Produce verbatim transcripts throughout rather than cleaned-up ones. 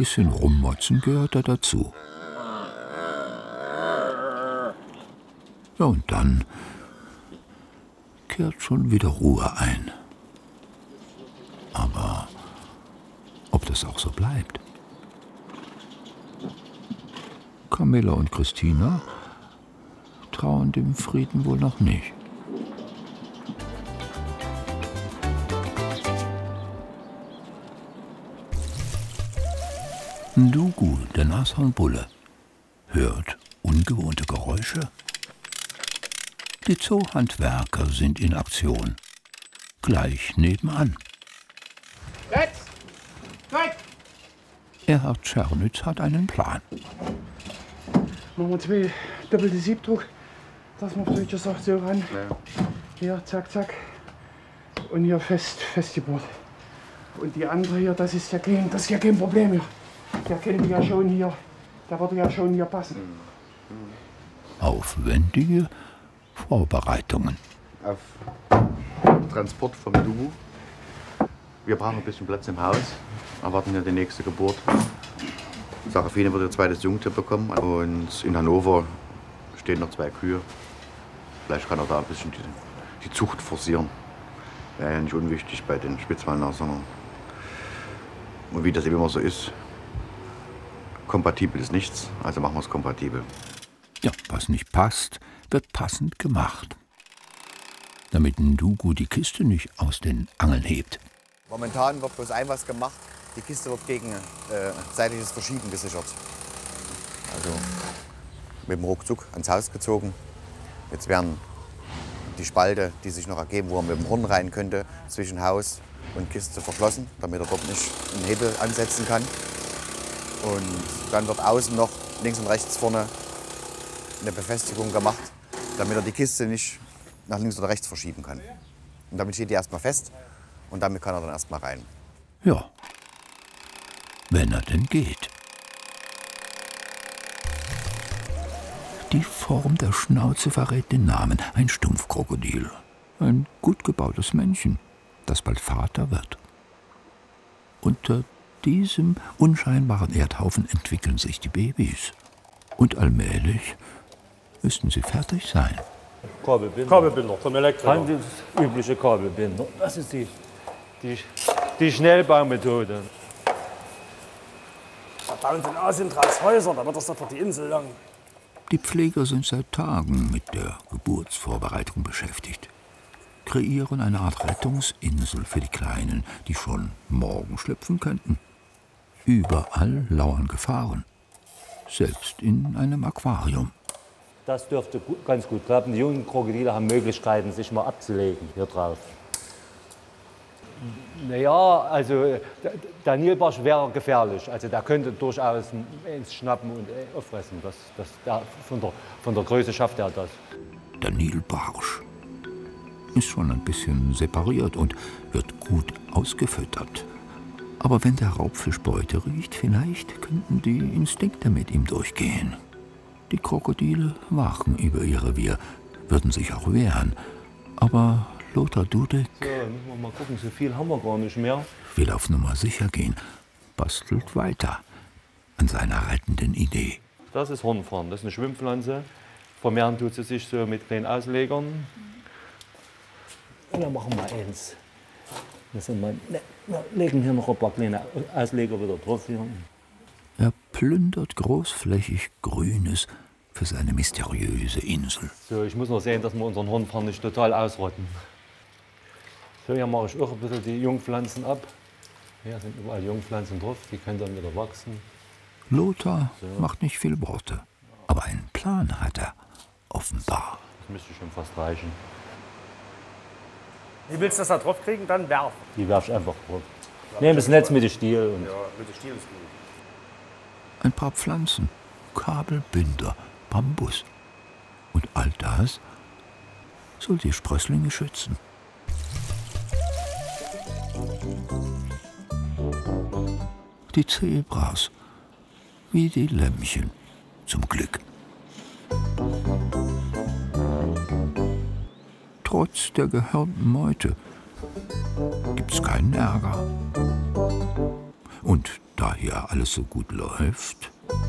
Bisschen rummotzen gehört da dazu. Ja, und dann kehrt schon wieder Ruhe ein. Aber ob das auch so bleibt? Camilla und Christina trauen dem Frieden wohl noch nicht. Ndugu, der Nashornbulle, hört ungewohnte Geräusche. Die Zoohandwerker sind in Aktion. Gleich nebenan. Jetzt! Weg! Erhard Czernitz hat einen Plan. Machen wir zwei doppelte Siebdruck, dass man auf Deutsch sagt, so ran. Ja. Hier, zack, zack. Und hier fest, festgebohrt. Und die andere hier, das ist ja kein, das ist ja kein Problem hier. Der kennt ja schon hier, der würde ja schon hier passen. Aufwendige Vorbereitungen. Auf Transport vom Ndugu. Wir brauchen ein bisschen Platz im Haus, erwarten ja die nächste Geburt. Sarafine wird ihr zweites Jungtier bekommen und in Hannover stehen noch zwei Kühe. Vielleicht kann er da ein bisschen die, die Zucht forcieren. Wäre ja nicht unwichtig bei den Spitzmalnashörnern. Und wie das eben immer so ist, kompatibel ist nichts, also machen wir es kompatibel. Ja, was nicht passt, wird passend gemacht. Damit Ndugu die Kiste nicht aus den Angeln hebt. Momentan wird bloß ein was gemacht. Die Kiste wird gegen äh, seitliches Verschieben gesichert. Also mit dem Ruckzuck ans Haus gezogen. Jetzt werden die Spalte, die sich noch ergeben, wo er mit dem Horn rein könnte, zwischen Haus und Kiste verschlossen, damit er dort nicht einen Hebel ansetzen kann. Und dann wird außen noch links und rechts vorne eine Befestigung gemacht, damit er die Kiste nicht nach links oder rechts verschieben kann. Und damit steht die erstmal fest und damit kann er dann erstmal rein. Ja, wenn er denn geht. Die Form der Schnauze verrät den Namen, ein Stumpfkrokodil. Ein gut gebautes Männchen, das bald Vater wird. Unter diesem unscheinbaren Erdhaufen entwickeln sich die Babys. Und allmählich müssten sie fertig sein. Kabelbinder. Kabelbinder vom Elektriker. Handelsübliche Kabelbinder. Das ist die, die, die Schnellbaumethode. Da bauen sie in Asien draus Häuser, da wird das doch für die Insel lang. Die Pfleger sind seit Tagen mit der Geburtsvorbereitung beschäftigt. Kreieren eine Art Rettungsinsel für die Kleinen, die schon morgen schlüpfen könnten. Überall lauern Gefahren. Selbst in einem Aquarium. Das dürfte gut, ganz gut klappen. Die jungen Krokodile haben Möglichkeiten, sich mal abzulegen hier drauf. Naja, also der Nilbarsch wäre gefährlich. Also der könnte durchaus ins Schnappen und auffressen. Das, das, der, von, der, von der Größe schafft er das. Der Nilbarsch ist schon ein bisschen separiert und wird gut ausgefüttert. Aber wenn der Raubfisch Beute riecht, vielleicht könnten die Instinkte mit ihm durchgehen. Die Krokodile wachen über ihr Revier, würden sich auch wehren. Aber Lothar Dudek so, müssen wir mal gucken, so viel haben wir gar nicht mehr. Will auf Nummer sicher gehen, bastelt weiter an seiner rettenden Idee. Das ist Hornfarn, das ist eine Schwimmpflanze. Vermehren tut sie sich so mit kleinen Auslegern. Und dann machen wir eins. Wir, mal, ne, wir legen hier noch ein paar kleine Ausleger wieder drauf. Hier. Er plündert großflächig Grünes für seine mysteriöse Insel. So, ich muss noch sehen, dass wir unseren Hornfarn nicht total ausrotten. So, hier mache ich auch ein bisschen die Jungpflanzen ab. Hier sind überall Jungpflanzen drauf, die können dann wieder wachsen. Lothar so. macht nicht viele Worte, aber einen Plan hat er, offenbar. Das müsste schon fast reichen. Wie willst du das da drauf kriegen? Dann werfen. Die werfe ich einfach drauf. Nehme das Netz mit dem Stiel. Und ja, mit dem Stiel ist gut. Ein paar Pflanzen, Kabelbinder, Bambus. Und all das soll die Sprösslinge schützen. Die Zebras, wie die Lämmchen, zum Glück. Trotz der gehörnten Meute gibt's keinen Ärger. Und da hier alles so gut läuft,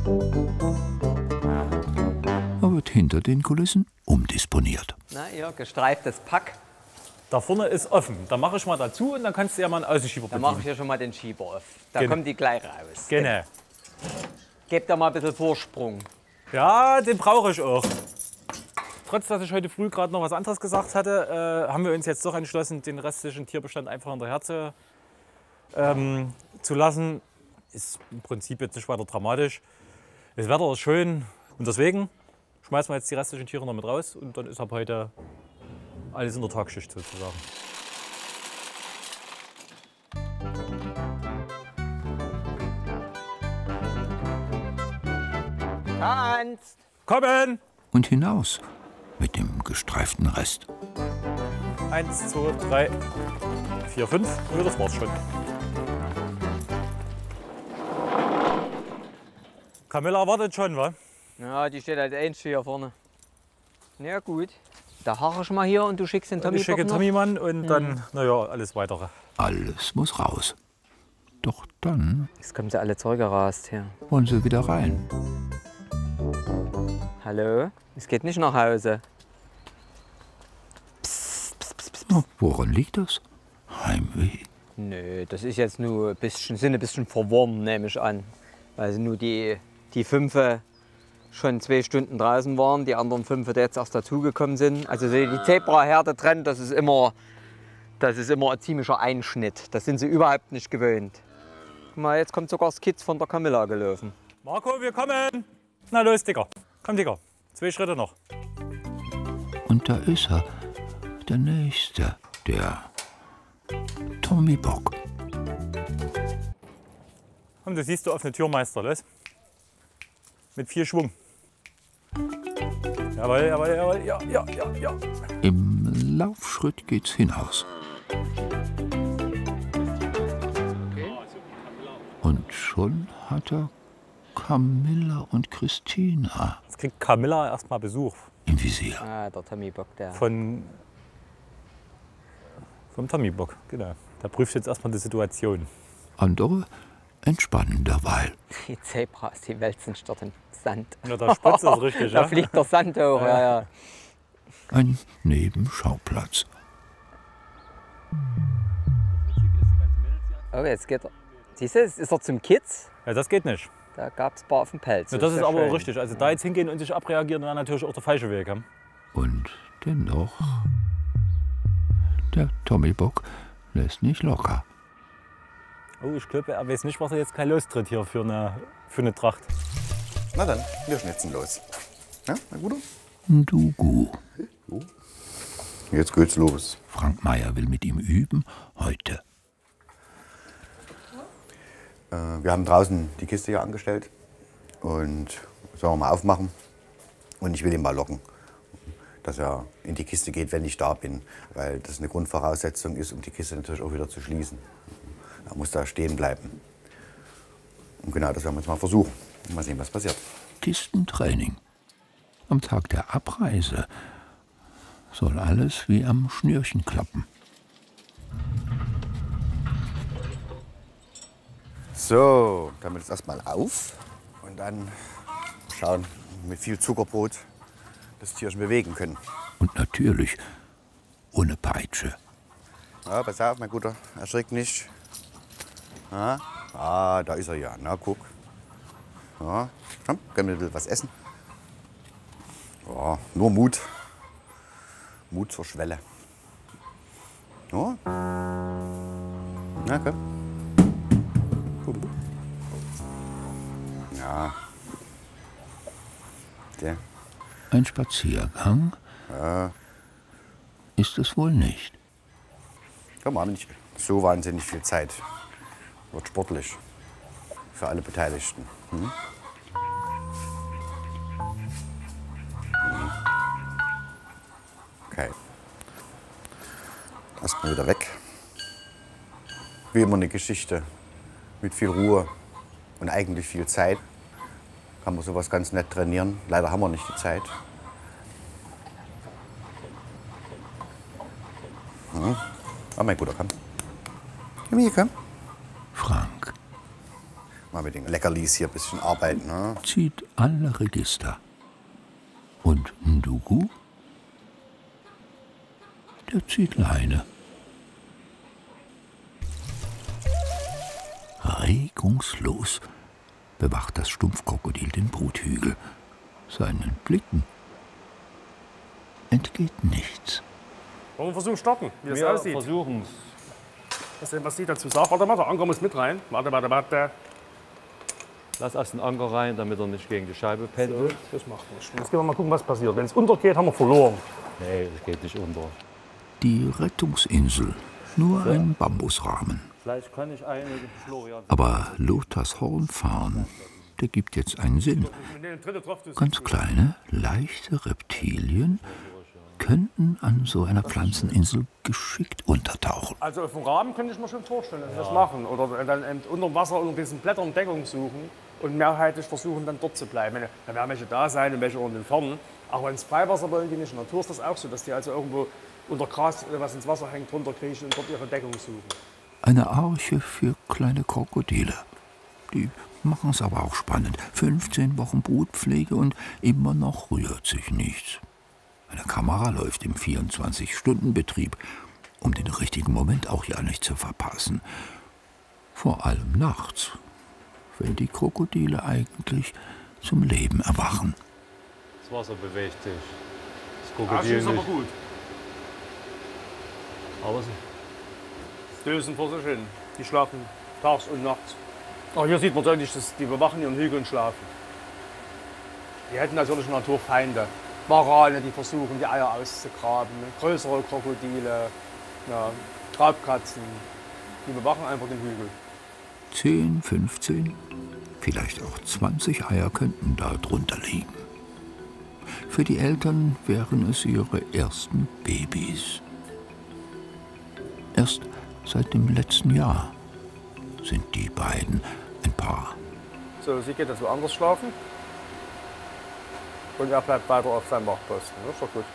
wird hinter den Kulissen umdisponiert. Na, ihr gestreiftes Pack. Da vorne ist offen. Da mache ich mal dazu und dann kannst du ja mal einen Außenschieber Da bedienen. mache ich ja schon mal den Schieber auf. Da Genau. kommt die gleich raus. Genau. Gebt da mal ein bisschen Vorsprung. Ja, den brauche ich auch. Trotz, dass ich heute früh gerade noch was anderes gesagt hatte, äh, haben wir uns jetzt doch entschlossen, den restlichen Tierbestand einfach hinterher zu, ähm, zu lassen. Ist im Prinzip jetzt nicht weiter dramatisch. Das Wetter ist schön und deswegen schmeißen wir jetzt die restlichen Tiere noch mit raus und dann ist ab heute alles in der Tagschicht sozusagen. Tanzt! Kommen! Und hinaus mit dem gestreiften Rest. Eins, zwei, drei, vier, fünf. Ja, das war's schon. Camilla wartet schon, wa? Ja, die steht als Einzige hier vorne. Na gut. Da harre ich mal hier und du schickst den Tommy. Ich schicke noch. Tommy Mann und dann, naja, alles weitere. Alles muss raus. Doch dann Jetzt kommen sie alle zurückgerast hier. wollen sie wieder rein. Hallo? Es geht nicht nach Hause. Oh, woran liegt das? Heimweh. Nö, das ist jetzt nur ein bisschen, sind ein bisschen verworren, nehme ich an. Weil sie nur die, die fünf schon zwei Stunden draußen waren, die anderen fünf, die jetzt erst dazugekommen sind. Also so die Zebraherde trennt, das ist immer, das ist immer ein ziemlicher Einschnitt. Das sind sie überhaupt nicht gewöhnt. Guck mal, jetzt kommt sogar das Kitz von der Camilla gelaufen. Marco, wir kommen! Na los, Dicker. Komm, Dicker. Zwei Schritte noch. Und da ist er, der Nächste, der Tommy Bock. Komm, du siehst du offene Türmeister, los. Mit viel Schwung. Jawohl, jawohl, jawohl, ja, ja, ja, ja. Im Laufschritt geht's hinaus. Und schon hat er Camilla und Christina Jetzt kriegt Camilla erstmal Besuch im Visier. Ah, der Tommy Bock, der. von vom Tommy Bock, genau. Der prüft jetzt erstmal die Situation. Andere entspannen derweil. Die Zebras, die wälzen sich dort im Sand. Ja, da spritzt es richtig, Da ja. fliegt der Sand hoch, ja, ja. Ein Nebenschauplatz. Oh, jetzt geht er. Siehst du, jetzt ist er zum Kitz. Ja, das geht nicht. Da gab es ein paar auf dem Pelz. Ja, das ist ja aber schön. auch richtig. Also da jetzt hingehen und sich abreagieren, wäre natürlich auch der falsche Weg. Ja? Und dennoch, der Tommy Bock lässt nicht locker. Oh, ich glaube, er weiß nicht, was er jetzt kein Lostritt hier für eine, für eine Tracht. Na dann, wir schnitzen los. Ja, na gut. Dugu. Jetzt geht's los. Frank Meyer will mit ihm üben, heute. Äh, wir haben draußen die Kiste hier angestellt und sollen wir mal aufmachen. Und ich will ihn mal locken, dass er in die Kiste geht, wenn ich da bin, weil das eine Grundvoraussetzung ist, um die Kiste natürlich auch wieder zu schließen. Er muss da stehen bleiben. Und genau das werden wir jetzt mal versuchen. Mal sehen, was passiert. Kistentraining. Am Tag der Abreise soll alles wie am Schnürchen klappen. So, damit jetzt erstmal auf und dann schauen, mit viel Zuckerbrot das Tierchen bewegen können. Und natürlich ohne Peitsche. Ja, pass auf, mein Guter, erschrick nicht. Ja, ah, da ist er ja. Na, guck. Ja, komm, können wir ein bisschen was essen? Ja, nur Mut. Mut zur Schwelle. Ja. Na, komm. Ja. Der. Ein Spaziergang ist es wohl nicht. Komm mal, nicht so wahnsinnig viel Zeit. Wird sportlich. Für alle Beteiligten. Hm? Okay. Erstmal wieder weg. Wie immer eine Geschichte mit viel Ruhe und eigentlich viel Zeit. Kann man sowas ganz nett trainieren. Leider haben wir nicht die Zeit. Hm. Oh, mein Guter, komm. Komm hier, komm. Frank Mal mit den Leckerlis hier ein bisschen arbeiten. Ne? Zieht alle Register. Und Ndugu? Der zieht Leine. Regungslos bewacht das Stumpfkrokodil den Bruthügel. Seinen Blicken entgeht nichts. Wollen wir versuchen starten, wie das Wir aussieht? versuchen es. Was, denn, was sie dazu sagt. Warte mal, der Anker muss mit rein. Warte, warte, warte. Lass erst den Anker rein, damit er nicht gegen die Scheibe pendelt. Das macht nichts. Jetzt gehen wir mal gucken, was passiert. Wenn es untergeht, haben wir verloren. Nee, es geht nicht unter. Die Rettungsinsel, nur ein Bambusrahmen. Vielleicht kann ich eine Florian. Aber Lothars Hornfarn, der gibt jetzt einen Sinn. Ganz kleine, leichte Reptilien könnten an so einer Pflanzeninsel geschickt untertauchen. Also auf dem Rahmen könnte ich mir schon vorstellen, dass wir das machen. Oder dann eben unter dem Wasser unter diesen Blättern Deckung suchen und mehrheitlich versuchen, dann dort zu bleiben. Da werden welche da sein und welche unten entfernen. Aber ins Freiwasser wollen die nicht. In der Natur ist das auch so, dass die also irgendwo unter Gras, was ins Wasser hängt, runterkriechen und dort ihre Deckung suchen. Eine Arche für kleine Krokodile. Die machen es aber auch spannend. fünfzehn Wochen Brutpflege und immer noch rührt sich nichts. Eine Kamera läuft im vierundzwanzig-Stunden-Betrieb, um den richtigen Moment auch ja nicht zu verpassen. Vor allem nachts, wenn die Krokodile eigentlich zum Leben erwachen. Das Wasser bewegt sich. Das Das Krokodil ist aber nicht. gut. Aber sie Dösen vor sich hin. Die schlafen tags und nachts. Aber hier sieht man deutlich, dass die bewachen ihren Hügel und schlafen. Die hätten natürlich Naturfeinde. Warane, die versuchen, die Eier auszugraben. Größere Krokodile, ja, Traubkatzen. Die bewachen einfach den Hügel. zehn, fünfzehn, vielleicht auch zwanzig Eier könnten da drunter liegen. Für die Eltern wären es ihre ersten Babys. Erst seit dem letzten Jahr sind die beiden ein Paar. So, sie geht jetzt woanders schlafen. Und er bleibt weiter auf seinem Wachposten. Das ist doch gut.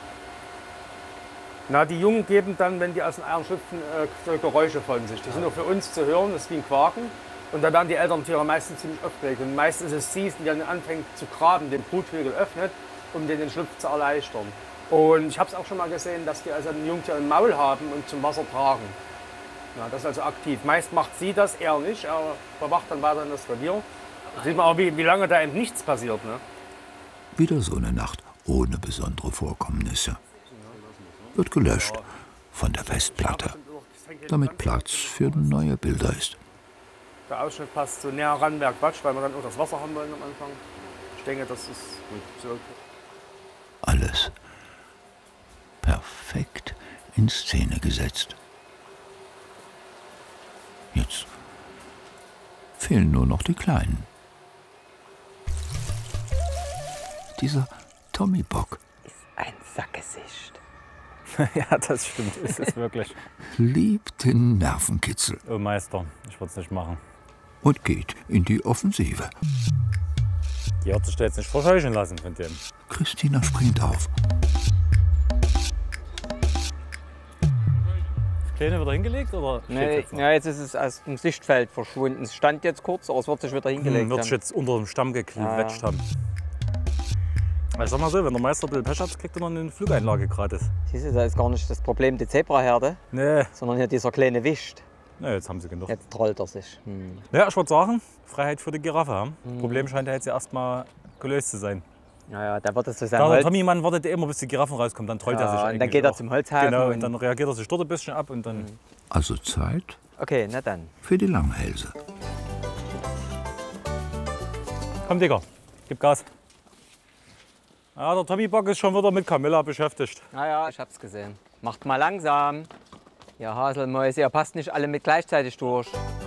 Na, die Jungen geben dann, wenn die aus den Eiern schlüpfen, äh, so Geräusche von sich. Die sind auch für uns zu hören, das ist wie ein Quaken. Und dann werden die Elterntiere meistens ziemlich aufgeregt. Und meistens ist es sie, die dann anfängt zu graben, den Bruthügel öffnet, um den, den Schlupf zu erleichtern. Und ich habe es auch schon mal gesehen, dass die also ein Jungtier im Maul haben und zum Wasser tragen. Ja, das ist also aktiv. Meist macht sie das, er nicht. Er bewacht dann weiter das Revier. Da sieht man auch, wie, wie lange da eben nichts passiert. Ne? Wieder so eine Nacht ohne besondere Vorkommnisse. Wird gelöscht von der Festplatte, damit Platz für neue Bilder ist. Der Ausschnitt passt so näher ran, wäre Quatsch, weil wir dann auch das Wasser haben wollen am Anfang. Ich denke, das ist gut. So. Alles perfekt in Szene gesetzt. Jetzt fehlen nur noch die Kleinen. Dieser Tommy Bock Ein Sackgesicht. Ja, das stimmt, ist es wirklich. liebt den Nervenkitzel Oh Meister, ich würde es nicht machen. und geht in die Offensive. Die hat sich da jetzt nicht verscheuchen lassen von dem. Christina springt auf. Das Kleine wieder hingelegt oder steht's Nee, jetzt noch? ja, jetzt ist es aus dem Sichtfeld verschwunden. Es stand jetzt kurz, aber es wird sich wieder hingelegt Hm, wird sich haben. jetzt unter dem Stamm gequetscht haben. Ich sag mal so, wenn der Meister ein bisschen Pech hat, kriegt er noch eine Flugeinlage gratis. Siehst du, da ist gar nicht das Problem die Zebraherde, Nee, sondern hier dieser kleine Wischt. nee, jetzt haben sie genug. Jetzt trollt er sich. Hm. Ja, ich würde sagen, Freiheit für die Giraffe haben. Problem scheint ja jetzt erstmal gelöst zu sein. Naja, da wird es zu seinem Da der Holz. Tommy-Mann wartet immer, bis die Giraffen rauskommen, dann trollt er sich Ja, eigentlich und dann geht er auch. zum Holzhafen. Genau, und und dann reagiert er sich dort ein bisschen ab und dann... Also Zeit okay, na dann. für die Langhälse. Komm, Digga, gib Gas. Ja, der Tommy Bock ist schon wieder mit Camilla beschäftigt. Naja, ich hab's gesehen. Macht mal langsam. Ihr Haselmäuse, ihr passt nicht alle mit gleichzeitig durch.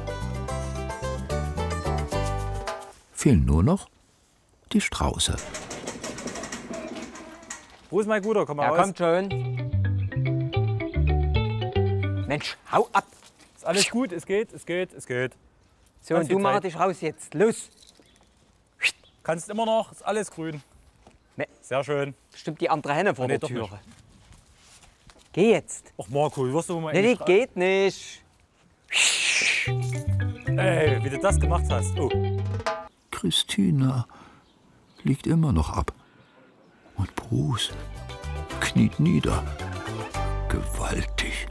Fehlen nur noch die Strauße. Wo ist mein Guter? Komm mal Ja, raus. kommt schon. Mensch, hau ab. Ist alles gut, es geht, es geht, es geht. So, Ganz und du viel mach Zeit. dich raus jetzt. Los. Kannst immer noch, ist alles grün. Ne. Sehr schön. Stimmt die andere Henne vor Ah, nee, der doch Türe. Geh jetzt. Ach Marco, wirst du mal Nee, eigentlich die geht nicht. Ey, wie du das gemacht hast. Oh. Christina liegt immer noch ab. Und Bruce kniet nieder. Gewaltig.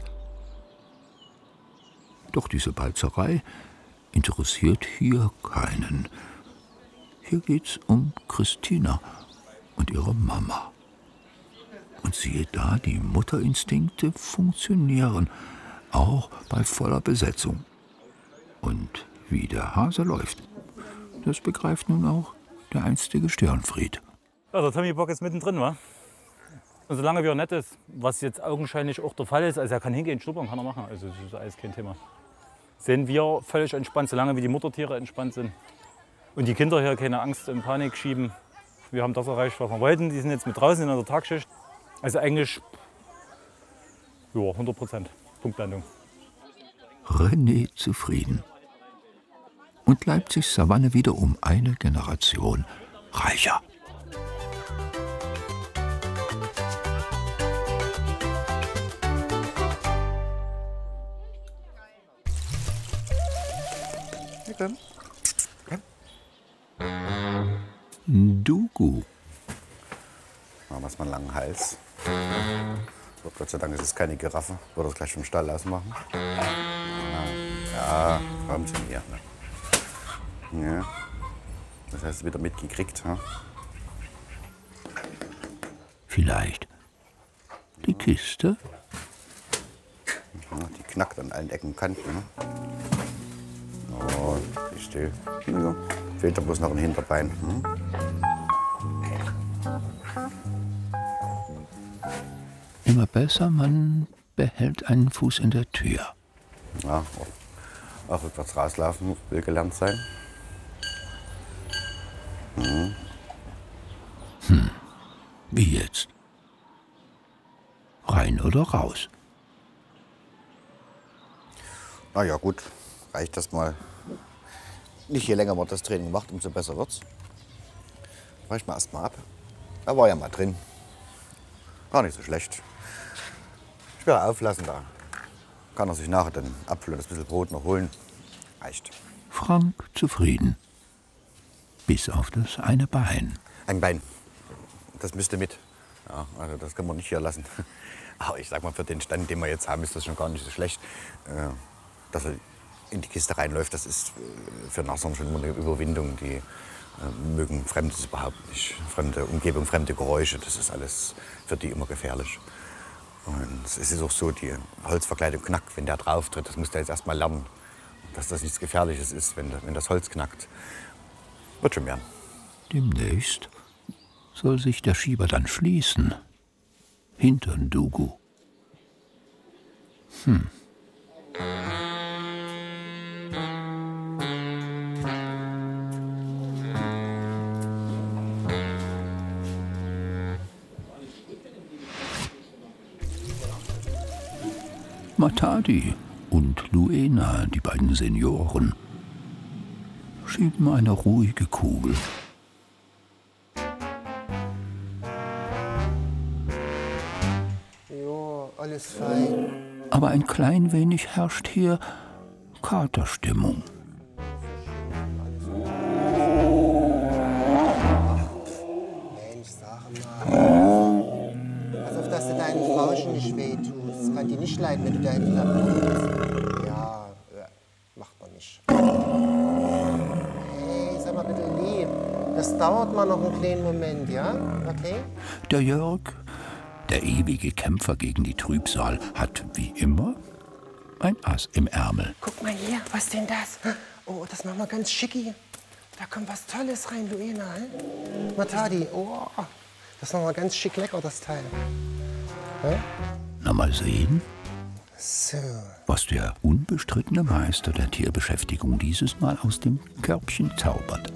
Doch diese Balzerei interessiert hier keinen. Hier geht's um Christina und ihre Mama. Und siehe da, die Mutterinstinkte funktionieren, auch bei voller Besetzung. Und wie der Hase läuft, das begreift nun auch der einstige Störenfried. Ja, der Tommy Bock ist mittendrin, wa? Und solange wie er nett ist, was jetzt augenscheinlich auch der Fall ist, also er kann hingehen, schnuppern, kann er machen, also das ist alles kein Thema. Sind wir völlig entspannt, solange wie die Muttertiere entspannt sind. Und die Kinder hier keine Angst und Panik schieben. Wir haben das erreicht, was wir wollten. Die sind jetzt mit draußen in der Tagschicht. Also eigentlich ja, hundert Prozent Punktlandung. René zufrieden. Und Leipzigs Savanne wieder um eine Generation reicher. Komm. Dugu. Machen wir es mal einen langen Hals. So, Gott sei Dank ist es keine Giraffe. Würde das gleich vom Stall ausmachen. Ja, komm zu mir. Ja. Das hast du wieder mitgekriegt. Ha? Vielleicht die Kiste? Ja, die knackt an allen Ecken und Kanten. Ne? Oh, die still. Ja. Fehlt da bloß noch ein Hinterbein. Hm? Immer besser, man behält einen Fuß in der Tür. Ja, auch, auch rückwärts rauslaufen will gelernt sein. Hm. Hm, wie jetzt? Rein oder raus? Na ja, gut, reicht das mal. Nicht je länger man das Training macht, umso besser wird's. Reicht mal erst mal ab. Da war ja mal drin. Gar nicht so schlecht. Ich werde auflassen, da kann er sich nachher den Apfel und das bisschen Brot noch holen. Reicht. Frank zufrieden. Bis auf das eine Bein. Ein Bein. Das müsste mit. Ja, also das kann man nicht hier lassen. Aber ich sag mal, für den Stand, den wir jetzt haben, ist das schon gar nicht so schlecht. Äh, dass er in die Kiste reinläuft, das ist für Nassern schon immer eine Überwindung. Die äh, mögen Fremdes überhaupt nicht. Fremde Umgebung, fremde Geräusche, das ist alles für die immer gefährlich. Und es ist auch so, die Holzverkleidung knackt, wenn der drauf tritt. Das muss der jetzt erst mal lernen, dass das nichts Gefährliches ist, wenn, wenn das Holz knackt. Wird schon werden. Demnächst soll sich der Schieber dann schließen. Hintern Dugu. Hm. Matadi und Luena, die beiden Senioren, schieben eine ruhige Kugel. Jo, alles fein. Aber ein klein wenig herrscht hier Katerstimmung. Mensch, sag mal. Pass auf, dass du deinen Frauchen nicht wehtust. Kann die nicht leiden, wenn du da hinten abbrichst. Ja, ja, macht man nicht. Hey, sag mal bitte lieb. Das dauert mal noch einen kleinen Moment, ja? Okay? Der Jörg, der ewige Kämpfer gegen die Trübsal, hat wie immer ein Ass im Ärmel. Guck mal hier, was denn das? Oh, das machen wir ganz schicki. Da kommt was Tolles rein, Luena. He? Matadi, oh, das machen wir ganz schick lecker, das Teil. He? Na, mal sehen, So. was der unbestrittene Meister der Tierbeschäftigung dieses Mal aus dem Körbchen zaubert.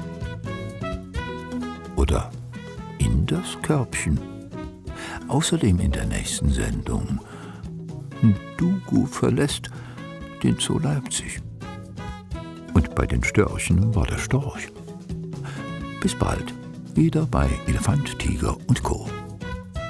Oder in das Körbchen. Außerdem in der nächsten Sendung. Dugu verlässt den Zoo Leipzig. Und bei den Störchen war der Storch. Bis bald, wieder bei Elefant, Tiger und Co.